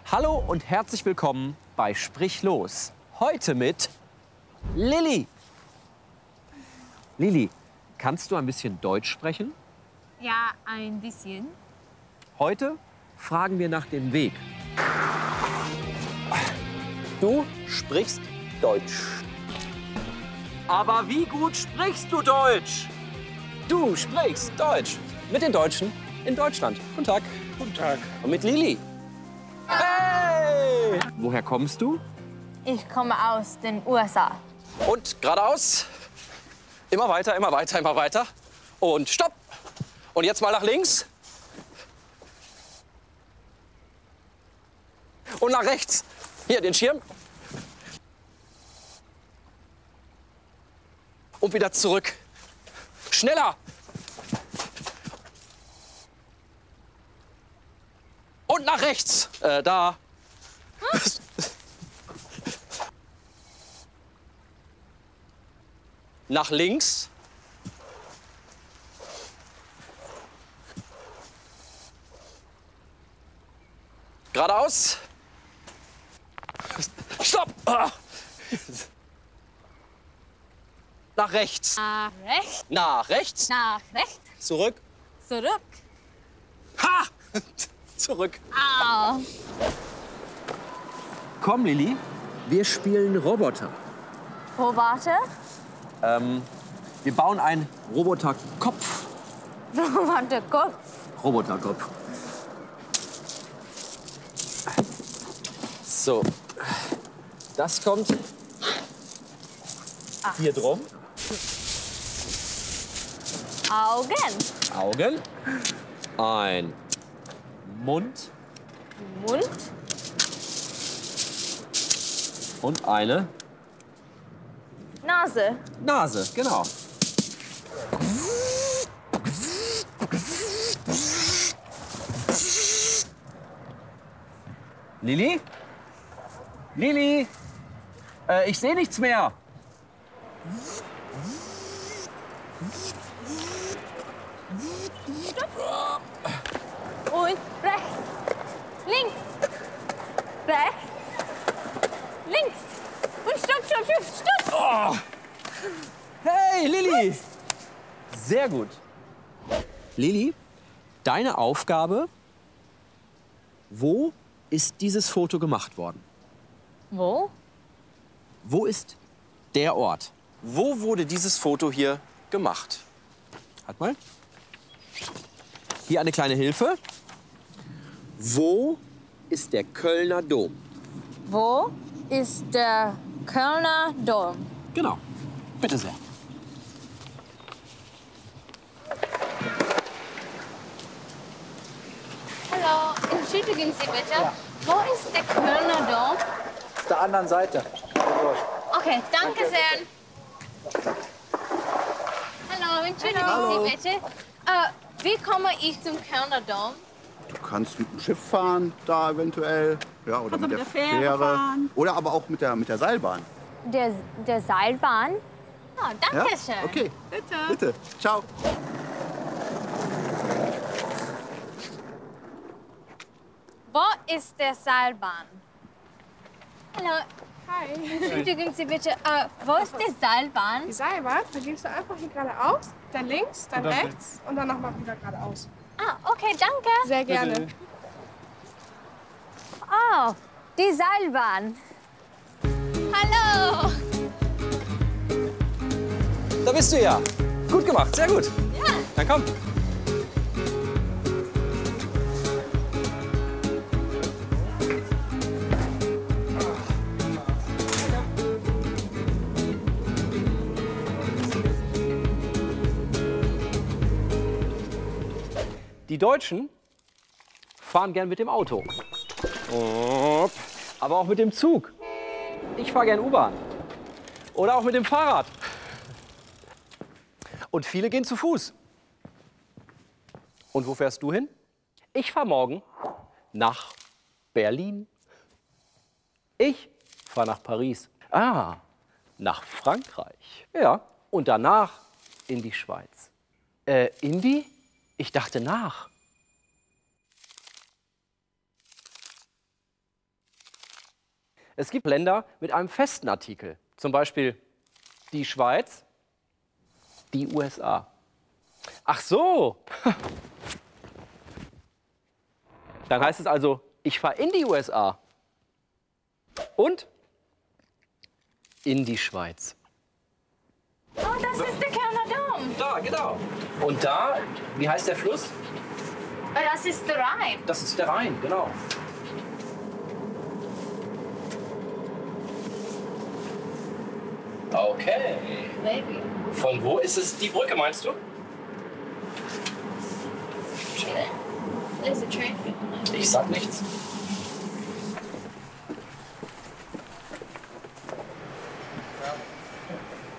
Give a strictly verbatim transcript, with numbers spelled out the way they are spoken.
Hallo und herzlich willkommen bei Sprich los. Heute mit Lilly. Lilly, kannst du ein bisschen Deutsch sprechen? Ja, ein bisschen. Heute fragen wir nach dem Weg. Du sprichst Deutsch. Aber wie gut sprichst du Deutsch? Du sprichst Deutsch mit den Deutschen in Deutschland. Guten Tag. Guten Tag. Und mit Lilly. Hey! Woher kommst du? Ich komme aus den U S A. Und geradeaus. Immer weiter, immer weiter, immer weiter. Und stopp. Und jetzt mal nach links. Und nach rechts. Hier, den Schirm. Und wieder zurück. Schneller. Und nach rechts. Äh, da. Nach links. Geradeaus. Stopp! Ah. Nach rechts. Nach rechts, Nach rechts. nach rechts, Zurück. zurück. Ha! Zurück. Au. Komm, Lilly, wir spielen Roboter. Wo warte? Ähm, wir bauen einen Roboterkopf. Warte, Kopf. Roboterkopf. So, das kommt hier drum. Augen, Augen. Ein Mund Mund, und eine Nase. Nase, genau. Lilly? Lilly? Äh, ich sehe nichts mehr. Und rechts, links, rechts, links. Und stopp, stopp, stopp, stopp. Oh. Hey, Lilly! Sehr gut. Lilly, deine Aufgabe, wo ist dieses Foto gemacht worden? Wo? Wo ist der Ort? Wo wurde dieses Foto hier gemacht? Halt mal. Hier eine kleine Hilfe. Wo ist der Kölner Dom? Wo ist der Kölner Dom? Genau. Bitte sehr. Hallo, entschuldigen Sie bitte. Ja. Wo ist der Kölner Dom? Auf der anderen Seite. Okay, danke sehr. Hallo, entschuldigen Hallo. Sie bitte. Äh, wie komme ich zum Kölner Dom? Du kannst mit dem Schiff fahren, da eventuell. Ja, oder mit, mit der, der Fähre fahren. Oder aber auch mit der, mit der Seilbahn. Der, der Seilbahn? Oh, Ja? danke schön. Okay, Bitte. bitte. Ciao. Wo ist der Seilbahn? Hallo, Hi. entschuldigen Sie bitte. Äh, wo ist die Seilbahn? Die Seilbahn, da gehst du einfach hier geradeaus, dann links, dann rechts und dann nochmal wieder geradeaus. Ah, okay, danke. Sehr gerne. Oh, die Seilbahn. Hallo. Da bist du ja. Gut gemacht, sehr gut. Ja. Dann komm. Die Deutschen fahren gern mit dem Auto. Aber auch mit dem Zug. Ich fahre gern U-Bahn. Oder auch mit dem Fahrrad. Und viele gehen zu Fuß. Und wo fährst du hin? Ich fahre morgen nach Berlin. Ich fahre nach Paris. Ah, nach Frankreich. Ja, und danach in die Schweiz. Äh, in die? Ich dachte nach. Es gibt Länder mit einem festen Artikel. Zum Beispiel die Schweiz, die U S A. Ach so. Dann heißt es also, ich fahre in die U S A und in die Schweiz. Oh, das ist der Kölner Dom. Da, genau. Und da, wie heißt der Fluss? Das ist der Rhein. Das ist der Rhein, genau. Okay. Maybe. Von wo ist es die Brücke, meinst du? There's a train. Ich sag nichts.